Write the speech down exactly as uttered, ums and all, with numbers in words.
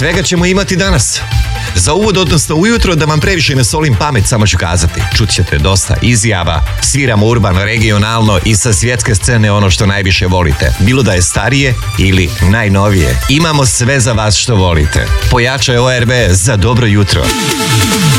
Svega ćemo imati danas. Za uvod, odnosno ujutro, da vam previše ne solim pamet, samo ću kazati. Čut ćete dosta izjava, sviramo urbano, regionalno i sa svjetske scene ono što najviše volite. Bilo da je starije ili najnovije. Imamo sve za vas što volite. Pojačaj O R B za dobro jutro.